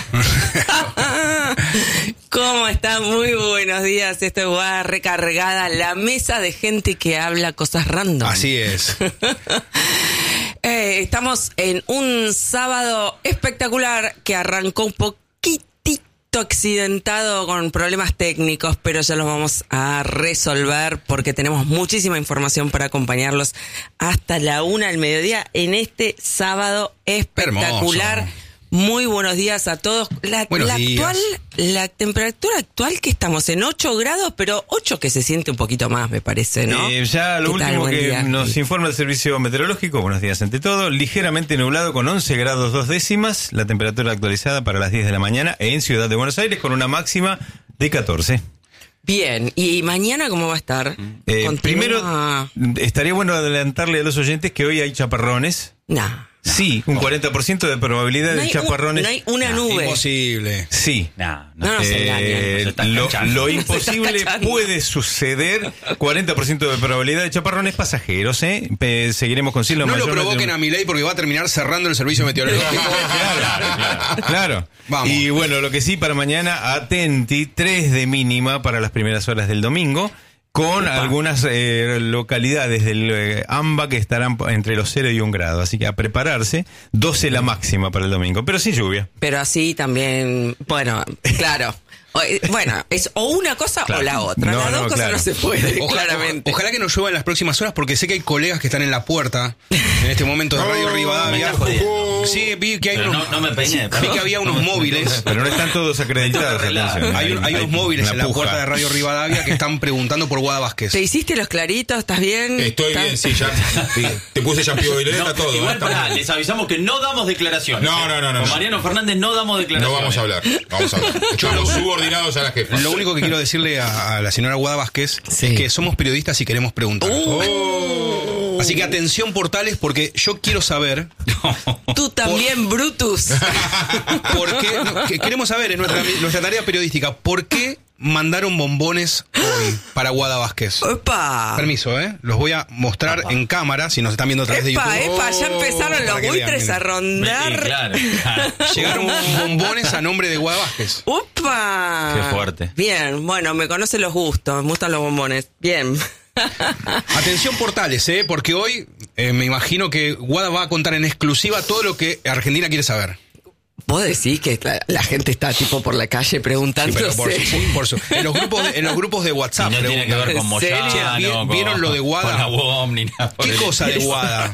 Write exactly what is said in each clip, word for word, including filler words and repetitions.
¿Cómo están? Muy buenos días. Esto es Guada Recargada, la mesa de gente que habla cosas random. Así es. eh, estamos en un sábado espectacular que arrancó un poquitito accidentado con problemas técnicos, pero ya los vamos a resolver porque tenemos muchísima información para acompañarlos hasta la una del mediodía en este sábado espectacular. Hermoso. Muy buenos días a todos. La, la actual, la temperatura actual que estamos en ocho grados, pero ocho que se siente un poquito más, me parece, ¿no? Eh, ya lo último que día? nos informa el servicio meteorológico, buenos días ante todo, ligeramente nublado con once grados dos décimas, la temperatura actualizada para las diez de la mañana en Ciudad de Buenos Aires con una máxima de catorce. Bien, ¿y mañana cómo va a estar? Eh, primero, estaría bueno adelantarle a los oyentes que hoy hay chaparrones. No. Sí, un cuarenta por ciento de probabilidad no de chaparrones. Un, no hay una no, nube. Imposible. Sí. No, no, no nos eh, engañen. Lo, lo imposible puede suceder. cuarenta por ciento de probabilidad de chaparrones pasajeros, ¿eh? Pe- seguiremos con cielo No mayor. lo provoquen a Milei porque va a terminar cerrando el servicio meteorológico. Claro, claro, claro. Vamos. Y bueno, lo que sí para mañana, atenti, tres de mínima para las primeras horas del domingo. Con Opa. algunas eh, localidades del eh, AMBA que estarán entre los cero y un grado. Así que a prepararse, doce la máxima para el domingo, pero sin lluvia. Pero así también, bueno, claro. O, bueno, es o una cosa claro. o la otra. No, Las dos no, cosas claro. no se puede, Ojalá, claramente. Ojalá que no llueva en las próximas horas porque sé que hay colegas que están en la puerta en este momento de Radio oh, Rivadavia. Oh, sí, vi que hay pero unos, no, no me peine, vi que había unos no, móviles. Pero no están todos acreditados. Atención, hay, hay, hay unos móviles en la puja. puerta de Radio Rivadavia que están preguntando por Guada Vázquez. ¿Te hiciste los claritos? ¿Estás bien? Estoy ¿Estás? bien, sí, ya. Sí, te puse champio de no, todo. Igual ¿eh? pará, les avisamos que no damos declaraciones. No, no, no, no. Con no. Mariano Fernández no damos declaraciones. No vamos a hablar. Vamos a hablar. Estamos subordinados a la jefa. Lo único que quiero decirle a, a la señora Guada Vázquez sí. es que somos periodistas y queremos preguntar. Oh. Así que atención, portales, porque yo quiero saber. Tú también, por, Brutus. ¿Por qué? No, que queremos saber, en nuestra, nuestra tarea periodística, ¿por qué mandaron bombones hoy para Guada Vázquez? ¡Epa! Permiso, ¿eh? Los voy a mostrar Epa. en cámara, si nos están viendo a través ¡Epa, de YouTube. epa! Ya empezaron los buitres vean, a rondar. Sí, claro, claro. Llegaron bombones a nombre de Guada Vázquez. ¡Upa! Qué fuerte. Bien, bueno, me conocen los gustos, me gustan los bombones. Bien. Atención, portales, ¿eh? Porque hoy eh, me imagino que Guada va a contar en exclusiva todo lo que Argentina quiere saber. ¿Vos decís que la, la gente está tipo por la calle preguntándose? Sí, pero por su, por su, en, los grupos de, en los grupos de WhatsApp. Y no tiene que ver con Moyano, ¿Vieron, ¿Vieron lo de Guada? Con la U O M ni nada. ¿Qué cosa de Guada?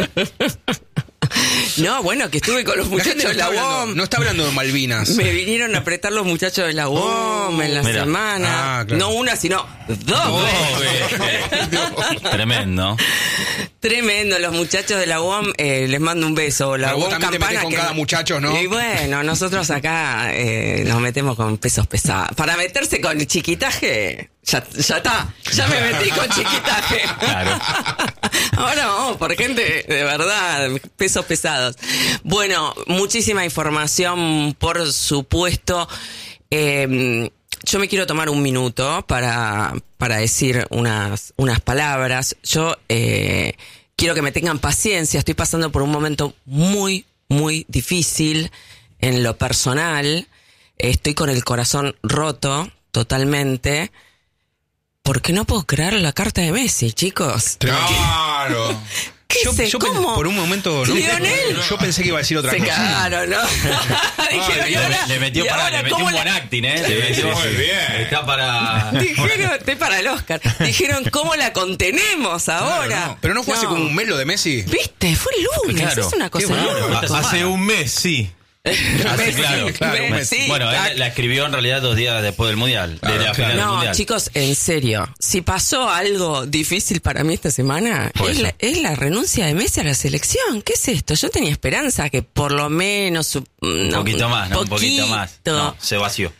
No, bueno, que estuve con los muchachos no de la U O M. No está hablando de Malvinas. Me vinieron a apretar los muchachos de la U O M oh, en la mira. semana. Ah, claro. No una, sino dos veces. Tremendo. Tremendo, los muchachos de la U O M, eh, les mando un beso. La Pero U O M vos también Campana. Te con que cada muchacho, ¿no? Y bueno, nosotros acá eh, nos metemos con pesos pesados. Para meterse con chiquitaje, ya, ya está. Ya me metí con chiquitaje. Claro. Ahora vamos por gente de verdad, pesos pesados. Bueno, muchísima información, por supuesto. Eh, yo me quiero tomar un minuto para, para decir unas, unas palabras. Yo eh, quiero que me tengan paciencia. Estoy pasando por un momento muy, muy difícil en lo personal. Estoy con el corazón roto totalmente. Porque no puedo creer la carta de Messi, chicos. Claro. ¿Qué yo, sé? yo ¿Cómo? Por un momento, ¿no? Lionel. Yo pensé que iba a decir otra Se cosa. Claro, ¿no? Dijeron, le, ahora, le metió, para, le metió un buen la... acting, ¿eh? Le metió, muy bien. Está para... Dijeron, estoy para el Oscar. Dijeron, ¿cómo la contenemos ahora? Claro, no. Pero no fue no. hace como un mes lo de Messi. ¿Viste? Fue el lunes. Claro. Es una cosa Bueno, loca. Hace un mes, sí. Hace, claro, claro, Messi, sí, bueno, él la escribió en realidad dos días después del Mundial. Claro, de la claro. final del No, mundial. chicos, en serio. Si pasó algo difícil para mí esta semana, es la, es la renuncia de Messi a la selección. ¿Qué es esto? Yo tenía esperanza que por lo menos... Un no, poquito más, ¿no? poquito. Un poquito más. No, se vació.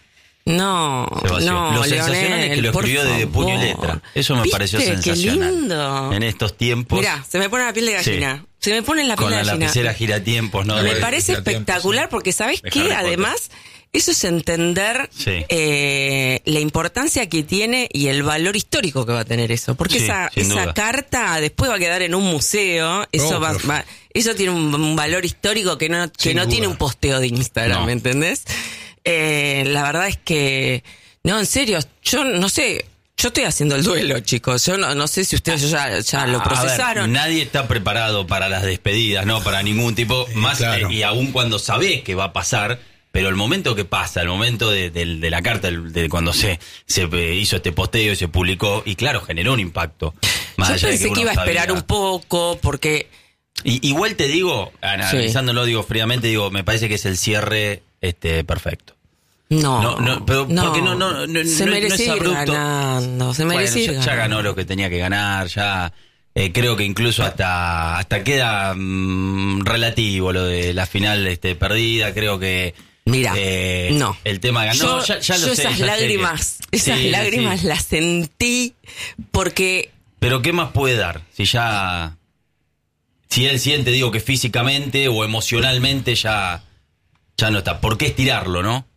No, Se vació. no, Lo sensacional Leonel, es que lo por escribió de puño y favor. letra. Eso me ¿Viste? pareció Qué sensacional. lindo. En estos tiempos. Mirá, se me pone la piel de gallina. Se me pone la piel Con de la gallina. lapicera giratiempos, ¿no? Me de- parece de tiempo, espectacular sí. porque, ¿sabés De qué? Harry Potter. Además, eso es entender Sí. eh, la importancia que tiene y el valor histórico que va a tener eso. Porque Sí, esa, sin esa duda. carta después va a quedar en un museo. Eso Oh, va, pero- va- eso tiene un, un valor histórico que no, que Sin no duda. tiene un posteo de Instagram, No. ¿me entendés? Eh, la verdad es que, no, en serio, yo no sé. Yo estoy haciendo el duelo, chicos. Yo no, no sé si ustedes ya, ya lo A ver, procesaron. nadie está preparado para las despedidas, ¿no? Para ningún tipo. Más claro. eh, y aún cuando sabés que va a pasar, pero el momento que pasa, el momento de, de- de la carta, el- de cuando se, se eh, hizo este posteo y se publicó, y claro, generó un impacto. Más Yo allá de pensé que, uno iba a esperar sabía. un poco porque... Y, igual te digo, analizándolo, digo fríamente, digo, me parece que es el cierre este perfecto. No, No, no, pero porque no- no- no- se no- merece no es ir abrupto. ganando, se merece Bueno, ir ya, ya ganando. ganó lo que tenía que ganar, ya eh, creo que incluso hasta hasta queda mm, relativo lo de la final este, perdida, creo que Mira, eh, no. el tema ganó, Yo, ya, ya lo yo sé, esas ya sé que- lágrimas, esas Sí, lágrimas sí. las sentí porque Pero ¿qué más puede dar? Si ya si él siente, digo, que físicamente o emocionalmente ya ya no está. ¿Por qué estirarlo, no?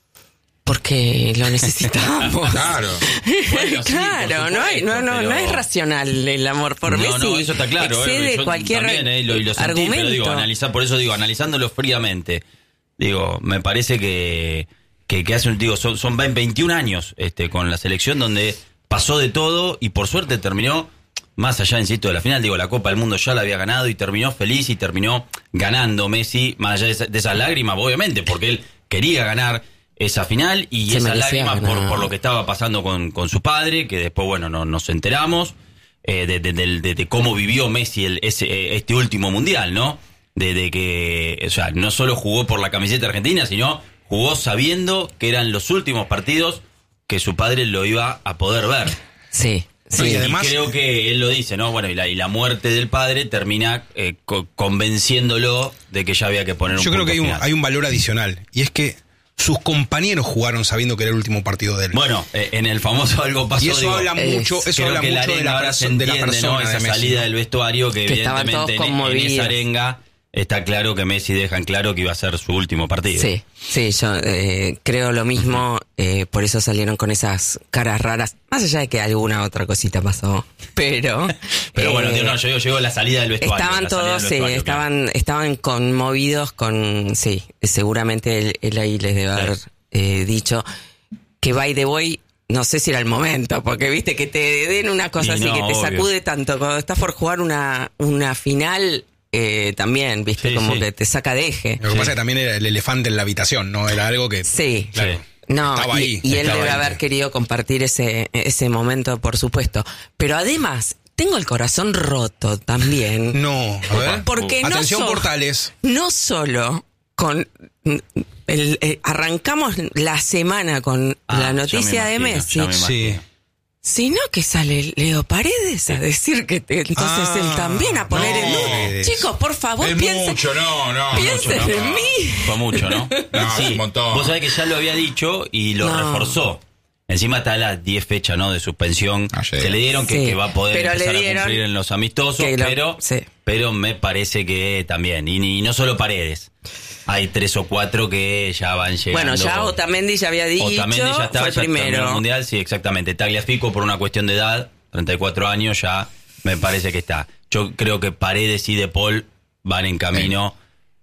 porque lo necesitamos. Claro. Bueno, sí, Claro, por no, hay, no, no, supuesto, no pero- es racional el amor por no, Messi. no, eso está claro. Excede eh, yo cualquier también, eh, lo, y lo sentí, argumento. pero digo, analizar, por eso digo, analizándolo fríamente, digo, me parece que, que, que hace un, digo, son, son veintiún años este, con la selección donde pasó de todo y por suerte terminó, más allá, insisto, de la final, digo, la Copa del Mundo ya la había ganado y terminó feliz y terminó ganando Messi, más allá de, esa- de esas lágrimas, obviamente, porque él quería ganar esa final y Se esas merecía lágrimas por, ganar. por lo que estaba pasando con, con su padre, que después, bueno, no, nos enteramos eh, de, de- de- de- de cómo vivió Messi el, ese, eh, este último mundial, ¿no? De, de que, o sea, no solo jugó por la camiseta argentina, sino jugó sabiendo que eran los últimos partidos que su padre lo iba a poder ver. Sí, sí. Y además- creo que él lo dice, ¿no? Bueno, y la, y la muerte del padre termina eh, co- convenciéndolo de que ya había que poner un Yo creo punto que hay un, final. hay un valor adicional. Y es que sus compañeros jugaron sabiendo que era el último partido de él. Bueno, eh, en el famoso algo pasó. y eso digo, habla es- mucho, eso creo habla que la mucho de arenga la, ahora se perso- de la entiende, persona ¿no? de Esa Messi. salida del vestuario que, Que estaban evidentemente todos en, en conmovidos. esa arenga está claro que Messi deja en claro que iba a ser su último partido. Sí, sí, yo eh, creo lo mismo, eh, por eso salieron con esas caras raras, más allá de que alguna otra cosita pasó, pero... Pero bueno, eh, digo, no, yo digo, llegó la salida del vestuario. estaban la salida todos, del sí, vestuario, claro. estaban, estaban conmovidos con, sí, seguramente él, él ahí les debe haber eh, dicho que by the way, no sé si era el momento, porque viste que te den una cosa Y así no, que te obvio. sacude tanto, cuando estás por jugar una, una final, eh, también, viste, Sí, como sí. que te saca de eje. Lo que pasa es que también era el elefante en la habitación, ¿no? Era algo que... Sí. Claro, Sí. No, estaba y, ahí. y él estaba debe ahí. haber querido compartir ese, ese momento, por supuesto. Pero además, tengo el corazón roto también. No, a ver. Porque no Atención, so- Portales. No solo con... el- eh, arrancamos la semana con Ah, la ya me noticia de imagino, Messi, ya me imagino. Sí. sino que sale Leo Paredes a decir que te- entonces Ah, él también a poner no. en duda. Paredes. Chicos, por favor, Es piensen, mucho, no, no. piensen mucho, no, en no. mí. Fue mucho, ¿no? No, es un montón. Vos sabés que ya lo había dicho y lo No. reforzó. Encima está a las diez fechas, ¿no? De suspensión. Ayer. Se le dieron que, Sí, que va a poder pero le empezar dieron a cumplir en los amistosos, que lo- pero, sí. pero me parece que también. Y, ni- y no solo Paredes. Hay tres o cuatro que ya van llegando. Bueno, ya Otamendi ya había dicho, Otamendi ya está, fue ya terminó el primero. mundial, sí, exactamente. Tagliafico por una cuestión de edad, treinta y cuatro años, ya me parece que está. Yo creo que Paredes y De Paul van en camino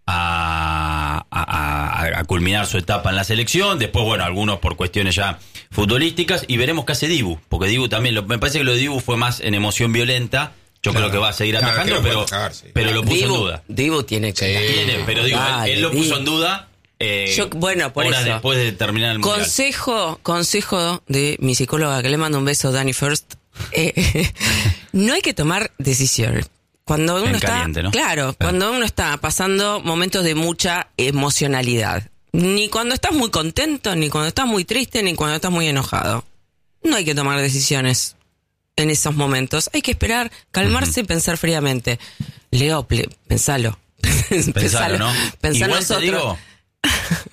a, a- a- a culminar su etapa en la selección. Después, bueno, algunos por cuestiones ya futbolísticas. Y veremos qué hace Dibu, porque Dibu también, lo- me parece que lo de Dibu fue más en emoción violenta. Yo Claro. creo que va a seguir Claro, atajando, que lo pero, puede atajar, sí. pero lo puso Dibu, en duda. Dibu tiene que... Sí. Tiene, pero digo, él- Dale, él, lo puso Dibu. en duda. eh, Yo- bueno, por horas eso. después de terminar el mundial. Consejo, consejo de mi psicóloga, que le mando un beso, Dani First. Eh, no hay que tomar decisiones. Cuando uno En está, caliente, ¿no? claro, cuando uno está pasando momentos de mucha emocionalidad. Ni cuando estás muy contento, ni cuando estás muy triste, ni cuando estás muy enojado. No hay que tomar decisiones en esos momentos. Hay que esperar, calmarse y pensar fríamente. Leo, ple- pensalo. Pensalo, ¿no? Pensá en Igual te nosotros. digo,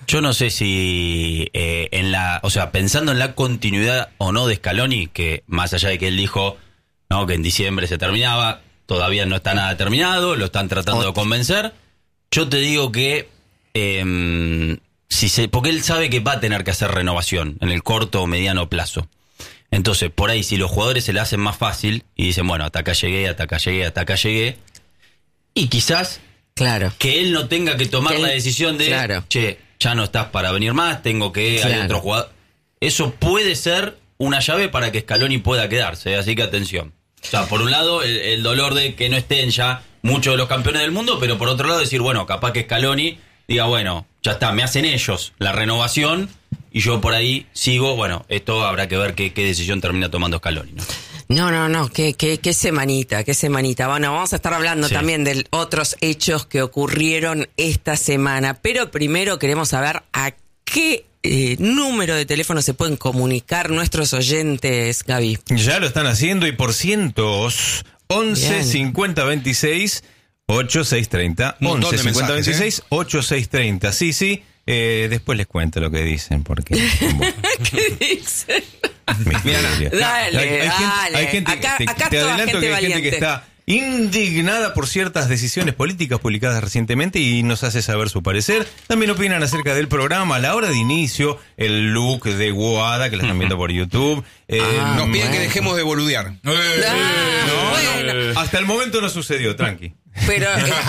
Yo no sé si eh, en la, o sea, pensando en la continuidad o no de Scaloni, que más allá de que él dijo, no, que en diciembre se terminaba, todavía no está nada terminado, lo están tratando de convencer. Yo te digo que eh, si se, porque él sabe que va a tener que hacer renovación en el corto o mediano plazo. Entonces, por ahí, si los jugadores se le hacen más fácil y dicen, bueno, hasta acá llegué, hasta acá llegué, hasta acá llegué, y quizás Claro. que él no tenga que tomar Que él- la decisión de, claro. che, ya no estás para venir más, tengo que, Claro. hay otro jugador. Eso puede ser una llave para que Scaloni pueda quedarse, así que atención. O sea, por un lado, el, el dolor de que no estén ya muchos de los campeones del mundo, pero por otro lado decir, bueno, capaz que Scaloni diga, bueno, ya está, me hacen ellos la renovación y yo por ahí sigo, bueno, esto habrá que ver qué, qué decisión termina tomando Scaloni, ¿no? No, no, no, qué, qué, qué semanita, qué semanita. Bueno, vamos a estar hablando Sí. también de otros hechos que ocurrieron esta semana, pero primero queremos saber a qué eh, número de teléfono se pueden comunicar nuestros oyentes, Gaby. Ya lo están haciendo y por cientos, once Bien. cincuenta veintiséis ochenta y seis treinta. Un montón once de cincuenta mensajes, veintiséis ochenta y seis treinta. Sí, sí. Eh, después les cuento lo que dicen, porque... bueno, ¿Qué dice? Mira, Dale, hay, hay gente, dale. hay gente- Acá- te, acá te toda adelanto gente que hay gente valiente. que está indignada por ciertas decisiones políticas publicadas recientemente y nos hace saber su parecer. También opinan acerca del programa, la hora de inicio, el look de Guada, que la están viendo por YouTube. Eh, Ah, Nos piden que bueno. dejemos de boludear. Eh, Ah, no, bueno, no, hasta el momento no sucedió, tranqui. pero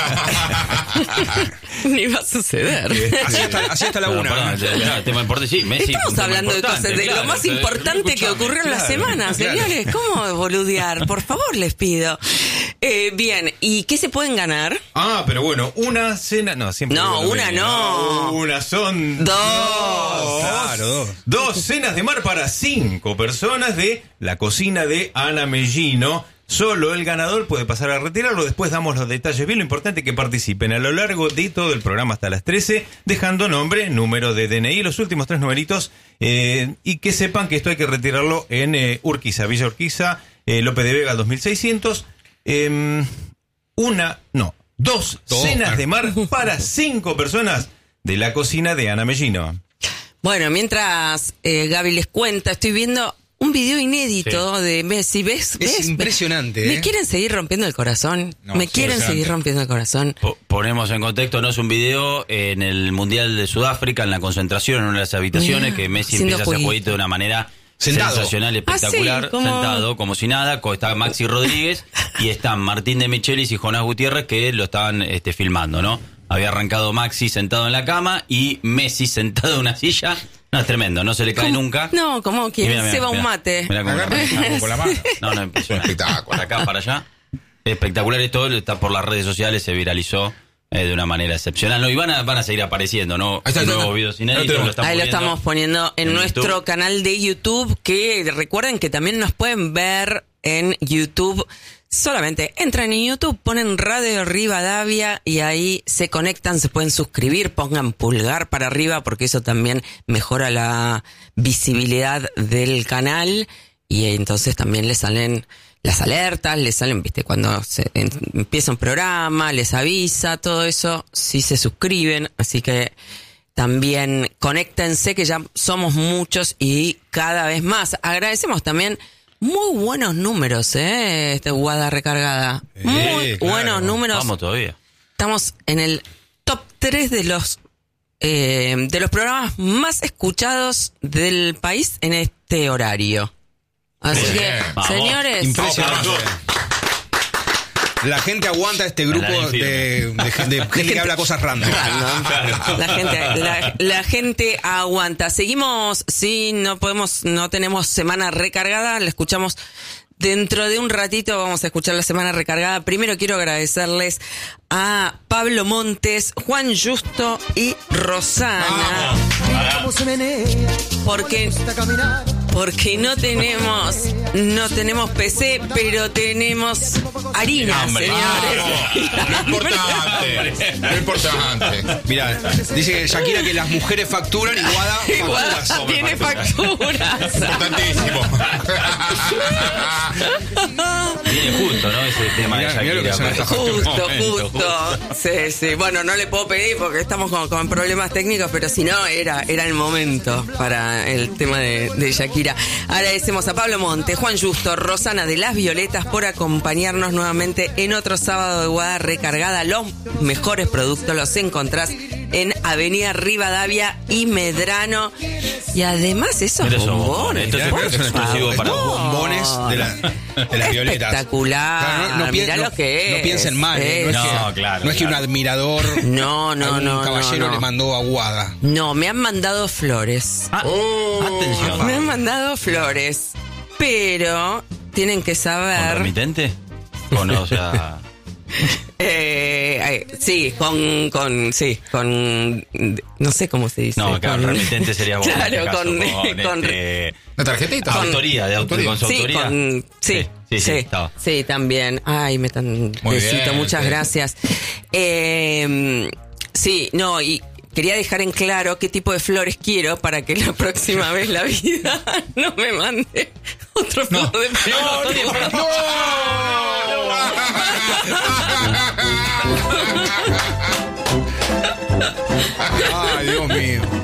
ni va a suceder. Así hasta, así hasta la Bueno, una. perdón, ya, ya, tema importante, sí, Messi. Estamos un tema hablando de cosas, importante, de lo claro, más o sea, importante que escuchame, ocurrió en la claro, semana, claro. señores. ¿Cómo boludear? Por favor, les pido. Eh, bien, ¿y qué se pueden ganar? Ah, pero bueno, una cena... No, siempre No, digo lo una mismo. no. Una son... Dos. Claro, dos. Dos cenas de mar para cinco personas de la cocina de Ana Mellino. Solo el ganador puede pasar a retirarlo. Después damos los detalles. Bien, lo importante es que participen a lo largo de todo el programa hasta las trece, dejando nombre, número de D N I, los últimos tres numeritos, eh, y que sepan que esto hay que retirarlo en eh, Urquiza, Villa Urquiza, eh, López de Vega dos mil seiscientos. Eh, una, no, dos Dos, cenas claro. de mar para cinco personas de la cocina de Ana Mellino. Bueno, mientras eh, Gaby les cuenta, estoy viendo un video inédito de Messi. ¿Ves? Es ¿Ves? impresionante, ¿Me ¿eh? quieren seguir rompiendo el corazón? No, ¿Me es quieren impresionante. seguir rompiendo el corazón? Po- Ponemos en contexto, no es un video en el Mundial de Sudáfrica, en la concentración, en una de las habitaciones, Mira, que Messi haciendo empieza a hacer jueguito. jueguito de una manera Sentado. sensacional, espectacular, Ah, sí, como- sentado, como si nada, co- está Maxi Rodríguez y están Martín de Michelis y Jonás Gutiérrez que lo estaban este, filmando, ¿no? Había arrancado Maxi sentado en la cama y Messi sentado en una silla. No, es tremendo, no se le cae ¿Cómo? nunca. No, como Y quien mira, mira, se va un mira. mate. Mira cómo Agarra la- algo con la mano. No, no, impresionante. Espectacular. Para acá, para allá. Espectacular esto, está por las redes sociales, se viralizó eh, de una manera excepcional. No, y van a, van a seguir apareciendo, ¿no? Ahí está, ahí está, Nuevos ahí está. videos Ahí lo inéditos. tenemos. están Ahí lo poniendo estamos poniendo en, en nuestro YouTube. canal de YouTube, que recuerden que también nos pueden ver en YouTube. Solamente entran en YouTube, ponen Radio Rivadavia y ahí se conectan, se pueden suscribir, pongan pulgar para arriba porque eso también mejora la visibilidad del canal y entonces también les salen las alertas, les salen, viste, cuando se en- empieza un programa, les avisa, todo eso, si se suscriben, así que también conéctense que ya somos muchos y cada vez más. Agradecemos también muy buenos números, ¿eh? Este Guada Recargada. Muy claro. buenos números. Vamos todavía. Estamos en el top tres de los eh, de los programas más escuchados del país en este horario. Así Bien. que, Vamos. señores, Impresionante. La gente aguanta este grupo La de, de, de gente que habla cosas random. random. La gente, la, la gente aguanta. Seguimos, sí, no podemos, no tenemos semana recargada, la escuchamos dentro de un ratito, vamos a escuchar la semana recargada. Primero quiero agradecerles a Pablo Montes, Juan Justo y Rosana, Cómo se menea, porque gusta caminar. porque no tenemos, no tenemos P C, pero tenemos harina, Hambre. señores. Lo importante. Lo importante. Mira, dice que Shakira que las mujeres facturan y Guada Igual facturas. tiene facturas. Importantísimo. Viene justo, ¿no? Ese tema Mirá, de mirá lo que son Shakira. estas Justo, Momento, justo. Sí, sí. Bueno, no le puedo pedir porque estamos con, con problemas técnicos, pero si no, era, era el momento para el tema de, de Shakira. Agradecemos a Pablo Monte, Juan Justo, Rosana de Las Violetas por acompañarnos nuevamente en otro sábado de Guada recargada. Los mejores productos los encontrás en Avenida Rivadavia y Medrano. Y además esos Mira esos bombones. bombones. Esto es por exclusivo favor. para Estos vos. bombones de, la, de las violetas. Espectacular. Claro, no, no, pi- Mirá no- lo que es. no piensen mal, ¿eh? no, es No, que, claro, no es que un claro. admirador, No, no, algún no, caballero no, no. le mandó a Guada. No, me han mandado flores. Ah, atención. Me han mandado flores. Pero tienen que ¿Con saber. remitente? ¿O no? O sea. Eh, eh, sí, con, con. Sí, con. No sé cómo se dice. No, claro, con- remitente sería vos. en Claro, este caso, con. con, con- este, ¿La tarjetita? Con- autoría, de autor, con su sí, autoría. con- sí, sí, sí, sí, estaba. sí, también. Ay, me tan Muy besito, bien, muchas sí. gracias. Eh, sí, no, y quería dejar en claro qué tipo de flores quiero para que la próxima vez la vida no me mande otro flor de flores. Ay, Dios mío.